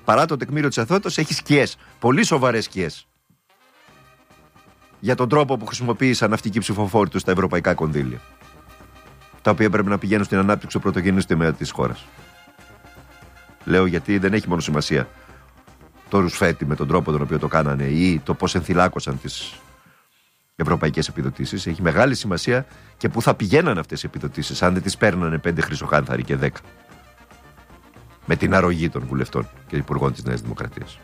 παρά το τεκμήριο της αθωότητας, έχει σκιές. Πολύ σοβαρές σκιές. Για τον τρόπο που χρησιμοποίησαν ναυτικοί ψηφοφόροι τους στα ευρωπαϊκά κονδύλια. Τα οποία πρέπει να πηγαίνουν στην ανάπτυξη του πρωτογενούς τομέα της χώρας. Λέω γιατί δεν έχει μόνο σημασία το ρουσφέτη με τον τρόπο τον οποίο το κάνανε ή το πώς ενθυλάκωσαν τις ευρωπαϊκές επιδοτήσεις. Έχει μεγάλη σημασία και πού θα πηγαίνανε αυτές οι επιδοτήσεις, αν δεν τις παίρνανε 5 χρυσοχάνθαροι και 10. Με την αρρωγή των βουλευτών και υπουργών της Νέας Δημοκρατίας.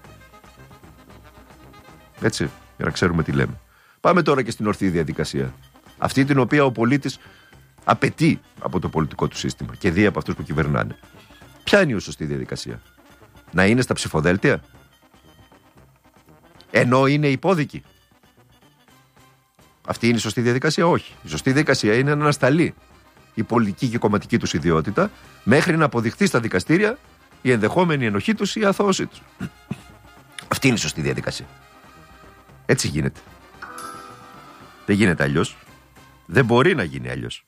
Έτσι, για να ξέρουμε τι λέμε. Πάμε τώρα και στην ορθή διαδικασία. Αυτή την οποία ο πολίτης απαιτεί από το πολιτικό του σύστημα και δει από αυτούς που κυβερνάνε. Ποια είναι η σωστή διαδικασία? Να είναι στα ψηφοδέλτια? Ενώ είναι υπόδικοι? Αυτή είναι η σωστή διαδικασία? Όχι. Η σωστή διαδικασία είναι να ανασταλεί η πολιτική και κομματική τους ιδιότητα μέχρι να αποδειχθεί στα δικαστήρια η ενδεχόμενη ενοχή τους ή η αθώωσή τους. Αυτή είναι η σωστή διαδικασία. Έτσι γίνεται. Δεν γίνεται αλλιώς. Δεν μπορεί να γίνει αλλιώς.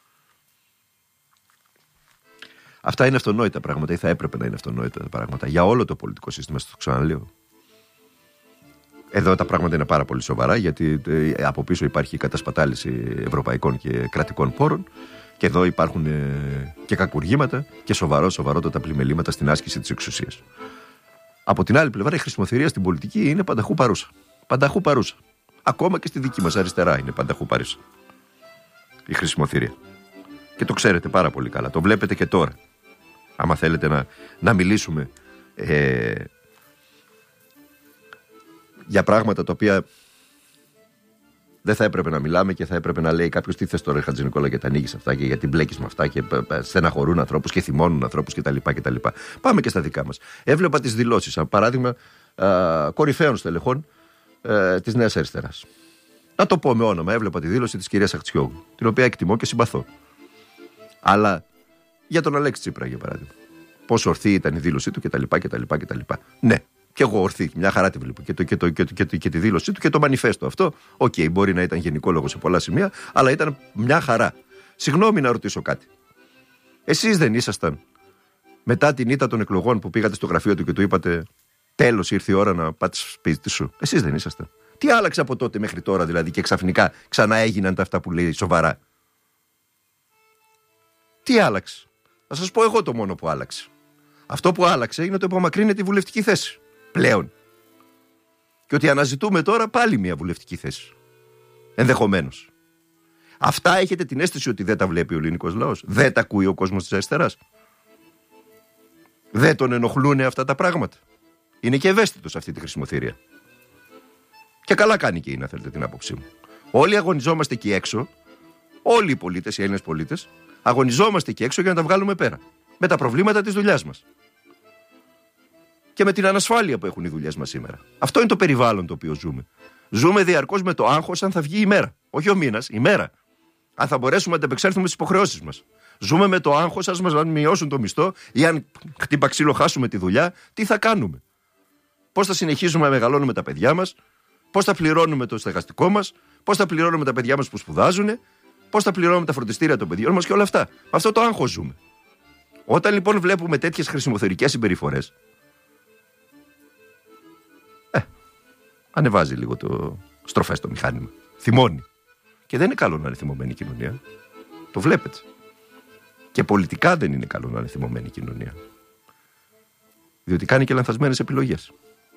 Αυτά είναι αυτονόητα πράγματα ή θα έπρεπε να είναι αυτονόητα πράγματα για όλο το πολιτικό σύστημα, στο ξαναλέω. Εδώ τα πράγματα είναι πάρα πολύ σοβαρά, γιατί από πίσω υπάρχει η κατασπατάληση ευρωπαϊκών και κρατικών πόρων και εδώ υπάρχουν και κακουργήματα και σοβαρότατα πλημελήματα στην άσκηση της εξουσίας. Από την άλλη πλευρά η χρησιμοθυρία στην πολιτική είναι πανταχού παρούσα. Πανταχού παρούσα. Ακόμα και στη δική μας αριστερά είναι πανταχού παρούσα η χρησιμοθυρία. Και το ξέρετε πάρα πολύ καλά. Το βλέπετε και τώρα. Άμα θέλετε να μιλήσουμε για πράγματα τα οποία δεν θα έπρεπε να μιλάμε και θα έπρεπε να λέει κάποιος τι θες τώρα, Χατζηνικόλα, και τα ανοίγεις αυτά και γιατί μπλέκεις με αυτά και στεναχωρούν ανθρώπους και θυμώνουν ανθρώπους κτλ. Πάμε και στα δικά μας. Έβλεπα τις δηλώσεις, σαν παράδειγμα, κορυφαίων στελεχών της Νέας Αριστεράς. Να το πω με όνομα. Έβλεπα τη δήλωση της κυρίας Αχτσιόγλου, την οποία εκτιμώ και συμπαθώ. Αλλά για τον Αλέξη Τσίπρα, για παράδειγμα. Πόσο ορθή ήταν η δήλωσή του κτλ. Ναι. Και εγώ ορθή, μια χαρά τη βλέπω. Και τη δήλωσή του και το μανιφέστο αυτό. Οκ, μπορεί να ήταν γενικόλογο σε πολλά σημεία, αλλά ήταν μια χαρά. Συγγνώμη να ρωτήσω κάτι. Εσείς δεν ήσασταν μετά την ήττα των εκλογών που πήγατε στο γραφείο του και του είπατε τέλος, ήρθε η ώρα να πάτε στο σπίτι σου? Εσείς δεν ήσασταν? Τι άλλαξε από τότε μέχρι τώρα δηλαδή και ξαφνικά ξανά έγιναν τα αυτά που λέει σοβαρά? Τι άλλαξε? Θα σας πω εγώ το μόνο που άλλαξε. Αυτό που άλλαξε είναι ότι απομακρύνεται τη βουλευτική θέση. Πλέον. Και ότι αναζητούμε τώρα πάλι μια βουλευτική θέση. Ενδεχομένως. Αυτά έχετε την αίσθηση ότι δεν τα βλέπει ο ελληνικός λαός? Δεν τα ακούει ο κόσμος της αριστεράς? Δεν τον ενοχλούν αυτά τα πράγματα? Είναι και ευαίσθητος αυτή τη χρησιμοθυρία. Και καλά κάνει και είναι, αν θέλετε την άποψή μου. Όλοι αγωνιζόμαστε εκεί έξω, όλοι οι πολίτες, οι Έλληνες πολίτες, αγωνιζόμαστε εκεί έξω για να τα βγάλουμε πέρα. Με τα προβλήματα της δουλειάς μας. Και με την ανασφάλεια που έχουν οι δουλειές μας σήμερα. Αυτό είναι το περιβάλλον το οποίο ζούμε. Ζούμε διαρκώς με το άγχος αν θα βγει η μέρα. Όχι ο μήνας, η μέρα. Αν θα μπορέσουμε να ανταπεξέλθουμε στις υποχρεώσεις μας. Ζούμε με το άγχος αν μειώσουν το μισθό ή αν χτύπα ξύλο χάσουμε τη δουλειά, τι θα κάνουμε? Πώς θα συνεχίζουμε να μεγαλώνουμε τα παιδιά μας? Πώς θα πληρώνουμε το στεγαστικό μας? Πώς θα πληρώνουμε τα παιδιά μας που σπουδάζουν? Πώς θα πληρώνουμε τα φροντιστήρια των παιδιών μας και όλα αυτά? Με αυτό το άγχος ζούμε. Όταν λοιπόν βλέπουμε τέτοιες χρησιμοθερικές συμπεριφορές, ανεβάζει λίγο το στροφές στο μηχάνημα. Θυμώνει. Και δεν είναι καλό να είναι θυμωμένη η κοινωνία. Το βλέπετε. Και πολιτικά δεν είναι καλό να είναι θυμωμένη η κοινωνία. Διότι κάνει και λανθασμένες επιλογές.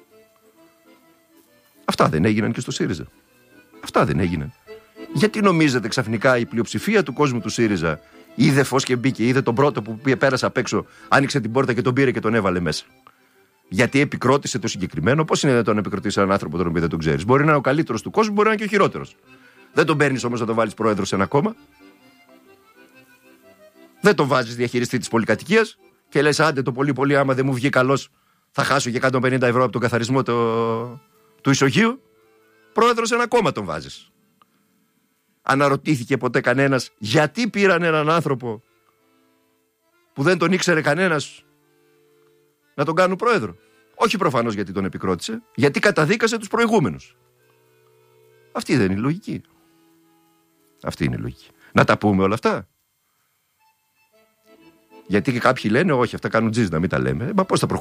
Αυτά δεν έγιναν και στο ΣΥΡΙΖΑ. Αυτά δεν έγιναν. Γιατί νομίζετε ξαφνικά η πλειοψηφία του κόσμου του ΣΥΡΙΖΑ είδε φως και μπήκε, είδε τον πρώτο που πέρασε απ' έξω, άνοιξε την πόρτα και τον πήρε και τον έβαλε μέσα? Γιατί επικρότησε το συγκεκριμένο? Πώς είναι δυνατόν να επικροτήσει έναν άνθρωπο τον οποίο δεν τον ξέρεις? Μπορεί να είναι ο καλύτερος του κόσμου, μπορεί να είναι και ο χειρότερος. Δεν τον παίρνεις όμως να τον βάλεις πρόεδρο σε ένα κόμμα. Δεν τον βάζεις διαχειριστή της πολυκατοικίας και λες άντε το πολύ πολύ, άμα δεν μου βγει καλός, θα χάσω και 150 ευρώ από τον καθαρισμό του ισογείου. Πρόεδρο σε ένα κόμμα τον βάζεις. Αναρωτήθηκε ποτέ κανένας γιατί πήραν έναν άνθρωπο που δεν τον ήξερε κανένας να τον κάνουν πρόεδρο? Όχι προφανώς γιατί τον επικρότησε, γιατί καταδίκασε τους προηγούμενους. Αυτή δεν είναι η λογική. Αυτή είναι η λογική. Να τα πούμε όλα αυτά. Γιατί και κάποιοι λένε όχι, αυτά κάνουν τζιζ, να μην τα λέμε. Μα πώς θα προχωρήσουμε?